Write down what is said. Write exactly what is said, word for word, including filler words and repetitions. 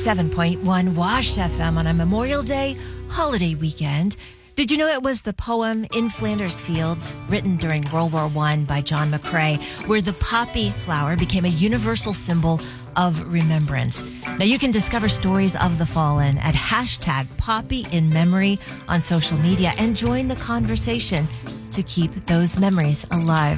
seven point one Washed F M on a Memorial Day holiday weekend. Did you know it was the poem In Flanders Fields, written during World War One by John McCrae, where the poppy flower became a universal symbol of remembrance? Now you can discover stories of the fallen at hashtag Poppy in Memory on social media and join the conversation to keep those memories alive.